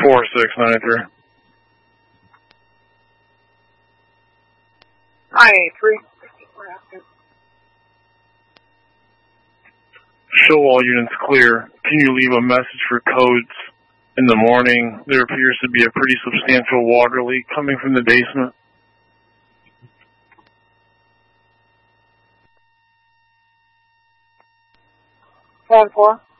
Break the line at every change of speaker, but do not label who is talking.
4693.
Hi, 3.
Show all units clear. Can you leave a message for codes in the morning? There appears to be a pretty substantial water leak coming from the basement.
10-4.